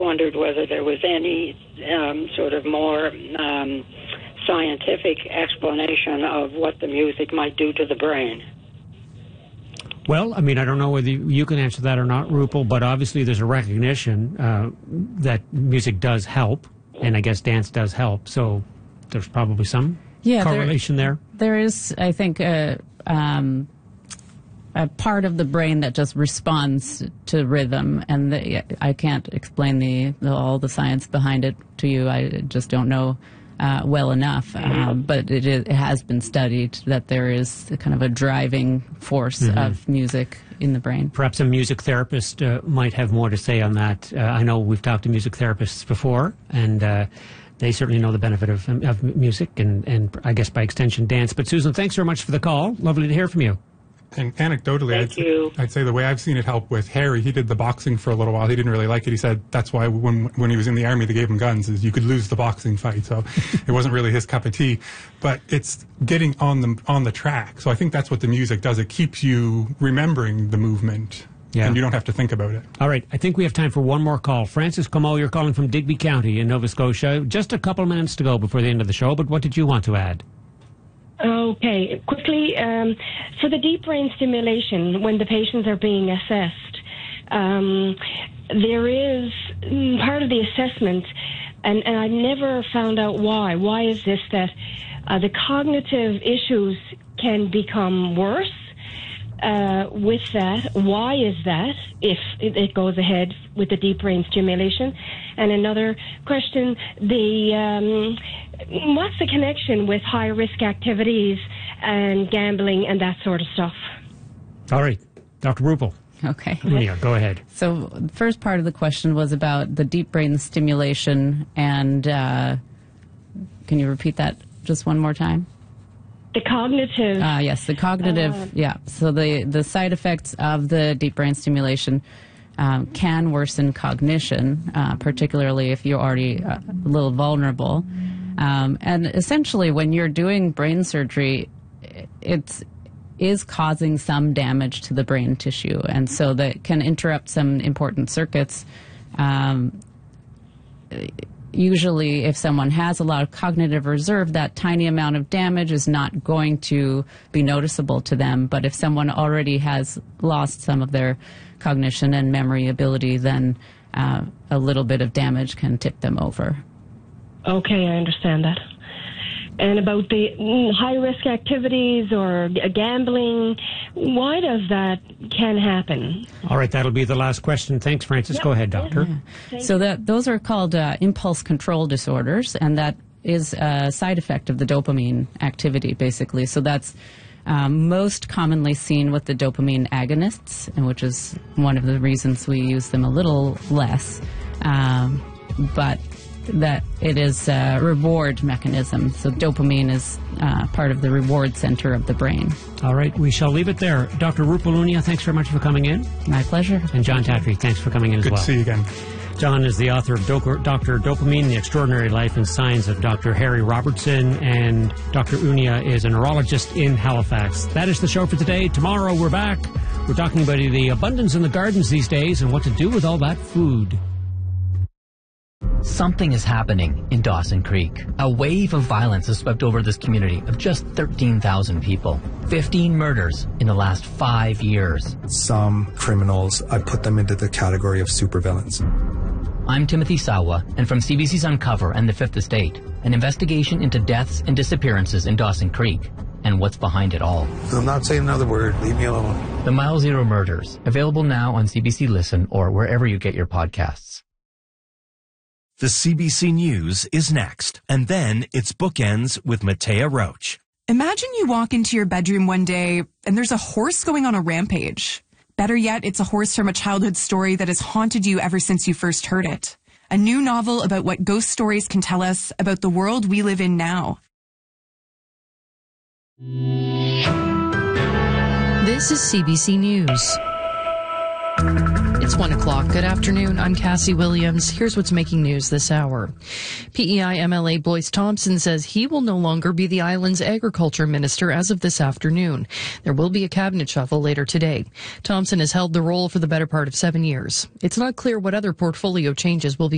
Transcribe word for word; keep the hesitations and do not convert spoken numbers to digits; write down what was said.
wondered whether there was any um, sort of more um, scientific explanation of what the music might do to the brain. Well, I mean, I don't know whether you can answer that or not, Rupal, but obviously there's a recognition uh, that music does help, and I guess dance does help, so there's probably some yeah, correlation there, there. There is, I think, a, um, a part of the brain that just responds to rhythm, and the, I can't explain the, the all the science behind it to you. I just don't know Uh, well enough, um, but it, it has been studied that there is kind of a driving force mm-hmm. of music in the brain. Perhaps a music therapist uh, might have more to say on that. Uh, I know we've talked to music therapists before, and uh, they certainly know the benefit of, of music and, and I guess by extension dance. But Susan, thanks very much for the call. Lovely to hear from you. And anecdotally, I'd say, I'd say the way I've seen it help with Harry, he did the boxing for a little while. He didn't really like it. He said that's why when when he was in the army, they gave him guns, is you could lose the boxing fight. So it wasn't really his cup of tea. But it's getting on the on the track. So I think that's what the music does. It keeps you remembering the movement, yeah. and you don't have to think about it. All right. I think we have time for one more call. Francis Comeau, you're calling from Digby County in Nova Scotia. Just a couple of minutes to go before the end of the show, but what did you want to add? Okay, quickly, um, for the deep brain stimulation, when the patients are being assessed, um, there is part of the assessment, and, and I've never found out why. Why is this that uh, the cognitive issues can become worse uh, with that? Why is that if it goes ahead with the deep brain stimulation? And another question, the... Um, what's the connection with high-risk activities and gambling and that sort of stuff? All right. Doctor Rupal. Okay. Yeah, go ahead. So the first part of the question was about the deep brain stimulation, and uh, can you repeat that just one more time? The cognitive... Ah, uh, yes, the cognitive, uh, yeah. So the, the side effects of the deep brain stimulation um, can worsen cognition, uh, particularly if you're already a little vulnerable. Um, and essentially, when you're doing brain surgery, it is causing some damage to the brain tissue, and so that can interrupt some important circuits. Um, usually, if someone has a lot of cognitive reserve, that tiny amount of damage is not going to be noticeable to them. But if someone already has lost some of their cognition and memory ability, then uh, a little bit of damage can tip them over. Okay, I understand that. And about the high-risk activities or gambling, why does that can happen? All right, that'll be the last question. Thanks, Francis. Yep. Go ahead, Doctor. Yeah. So that those are called uh, impulse control disorders, and that is a side effect of the dopamine activity, basically. So that's um, most commonly seen with the dopamine agonists, and which is one of the reasons we use them a little less. Um, but that it is a reward mechanism. So dopamine is uh, part of the reward center of the brain. All right, we shall leave it there. Doctor Rupal Unia, thanks very much for coming in. My pleasure. And John Tatry, thanks for coming in Good as well. Good to see you again. John is the author of Doctor Dopamine, The Extraordinary Life and Science of Doctor Harry Robertson, and Doctor Unia is a neurologist in Halifax. That is the show for today. Tomorrow we're back. We're talking about the abundance in the gardens these days and what to do with all that food. Something is happening in Dawson Creek. A wave of violence has swept over this community of just thirteen thousand people. fifteen murders in the last five years. Some criminals, I put them into the category of supervillains. I'm Timothy Sawa, and from C B C's Uncover and The Fifth Estate, an investigation into deaths and disappearances in Dawson Creek and what's behind it all. I'm not saying another word. Leave me alone. The Mile Zero Murders, available now on C B C Listen or wherever you get your podcasts. The C B C News is next, and then it's Bookends with Matea Roach. Imagine you walk into your bedroom one day and there's a horse going on a rampage. Better yet, it's a horse from a childhood story that has haunted you ever since you first heard it. A new novel about what ghost stories can tell us about the world we live in now. This is C B C News. It's one o'clock. Good afternoon. I'm Cassie Williams. Here's what's making news this hour. P E I M L A Boyce Thompson says he will no longer be the island's agriculture minister as of this afternoon. There will be a cabinet shuffle later today. Thompson has held the role for the better part of seven years. It's not clear what other portfolio changes will be